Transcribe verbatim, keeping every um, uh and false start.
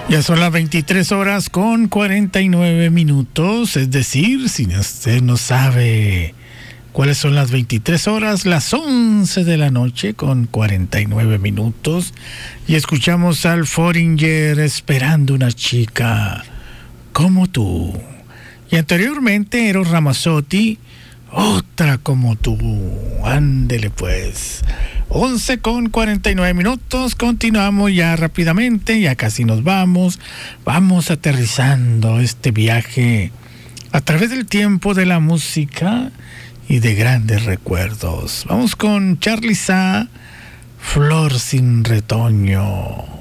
Ya son las veintitrés horas con cuarenta y nueve minutos, es decir, si usted no sabe cuáles son las veintitrés horas, las once de la noche con cuarenta y nueve minutos, y escuchamos al Foreigner Esperando una chica como tú. Y anteriormente Eros Ramazzotti, Otra como tú. Ándele pues. once con cuarenta y nueve minutos. Continuamos ya rápidamente. Ya casi nos vamos. Vamos aterrizando este viaje a través del tiempo de la música y de grandes recuerdos. Vamos con Charly Sa, Flor sin retoño.